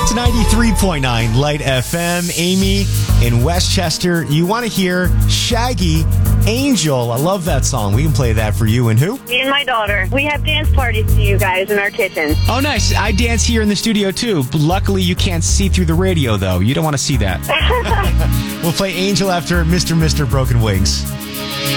It's 93.9 Light FM. Amy in Westchester. You want to hear Shaggy, Angel. I love that song. We can play that for you. And who? Me and my daughter. We have dance parties to you guys in our kitchen. Oh, nice. I dance here in the studio, too. But luckily, you can't see through the radio, though. You don't want to see that. We'll play Angel after Mr. Broken Wings.